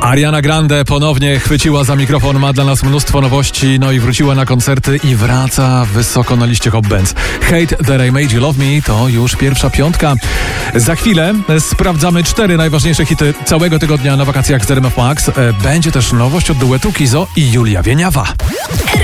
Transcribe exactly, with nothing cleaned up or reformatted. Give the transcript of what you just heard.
Ariana Grande ponownie chwyciła za mikrofon, ma dla nas mnóstwo nowości, no i wróciła na koncerty i wraca wysoko na liście Hot Bands. Hate That I Made You Love Me to już pierwsza piątka. Za chwilę sprawdzamy cztery najważniejsze hity całego tygodnia na wakacjach z R M F Max. Będzie też nowość od duetu Kizo i Julia Wieniawa.